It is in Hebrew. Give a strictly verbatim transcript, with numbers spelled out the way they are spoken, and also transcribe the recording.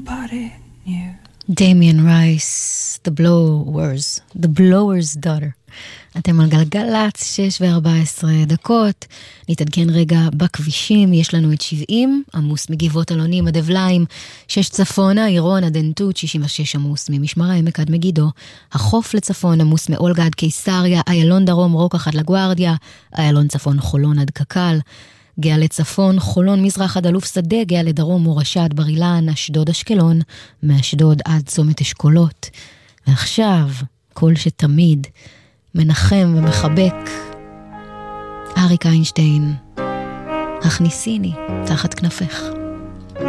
nobody knew. Damien Rice, The Blowers, The Blower's Daughter. אתם על גלגלץ, שש וארבע עשרה דקות. נתעדכן רגע בכבישים, יש לנו את שבעים, עמוס מגבעות אלונים עד אבליים, שש צפונה, עירון עד עין תות, שישים ושש עמוס ממשמר העמק עד מגידו, החוף לצפון עמוס מאולגה עד קיסריה, איילון דרום רוקח עד לגוארדיה, איילון צפון חולון עד קקל, גאה לצפון, חולון מזרח עד אלוף שדה, גאה לדרום מורשה עד בר אילן, אשדוד אשקלון, מאשדוד עד צומת אשכולות. ועכשיו, כל שתמיד מנחם ומחבק, אריק איינשטיין, הכניסיני תחת כנפך.